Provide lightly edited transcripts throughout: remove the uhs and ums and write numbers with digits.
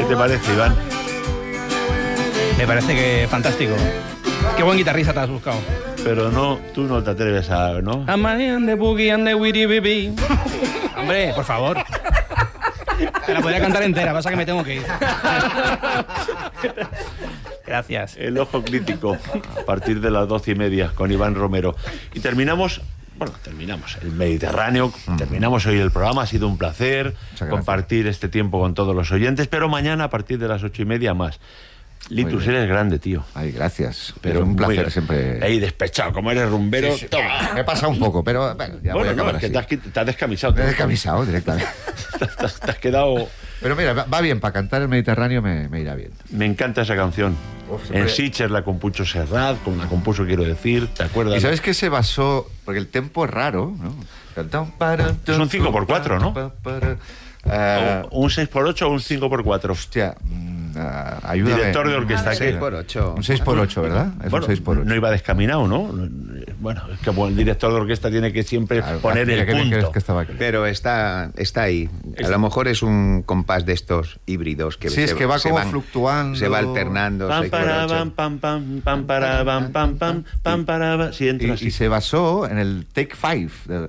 te parece, Iván? Me parece que fantástico. Qué buen guitarrista te has buscado. Pero no, tú no te atreves a, ¿no? I'm a man de boogie and the witty baby. Hombre, por favor. Te la podría cantar entera, pasa que me tengo que ir. Gracias. El ojo crítico, a partir de las 12:30 con Iván Romero. Y terminamos el Mediterráneo, terminamos hoy el programa, ha sido un placer compartir este tiempo con todos los oyentes, pero mañana a partir de las 8:30 más. Litus, eres grande, tío. Ay, gracias. Pero es un placer siempre. Ahí despechado, como eres rumbero, Sí. toma. Me pasa un poco, pero bueno, ya voy a acabar es que así. te has descamisado. Me he descamisado directamente. Te has quedado... Pero mira, va bien, para cantar el Mediterráneo me irá bien. Me encanta esa canción. En Sitges la compuso Serrat, la compuso, quiero decir, ¿te acuerdas? ¿Y sabes qué se basó? Porque el tempo es raro, ¿no? Es un 5x4, ¿no? ¿Un 6x8 o un 5x4? Hostia, ayúdame. Director de orquesta. 6x8. Un 6x8, ¿verdad? Es Bueno, un 6x8. no iba descaminado, ¿no? Bueno, es que el director de orquesta tiene que siempre poner el punto. Que estaba aquí. Pero está ahí. A lo mejor es un compás de estos híbridos que sí, es que va como fluctuando. Se va alternando. Pam para pam pam pam pam para pam pam pam pam para. Sí, entra así. Y se basó en el Take 5.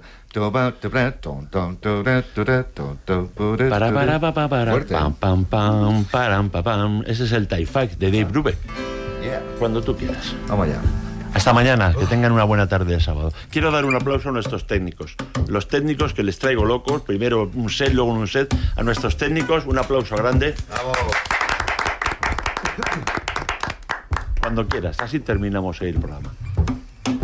Fuerte. Pam pam pam param pam. Ese es el Taifak de Dave Brubeck. Cuando tú quieras. Vamos allá. Hasta mañana, que tengan una buena tarde de sábado. Quiero dar un aplauso a nuestros técnicos. Los técnicos que les traigo locos. Primero un set, luego un set. A nuestros técnicos, un aplauso grande. ¡Bravo! Cuando quieras, así terminamos el programa.